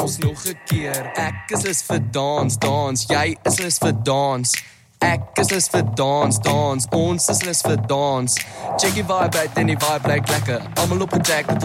ons nog 'n keer. Ek is vir dans, dans, jy is vir dans. Ek is vir dans, dans, ons is vir dans. Check die vibe uit en die vibe blyk lekker. Almal op 'n jack.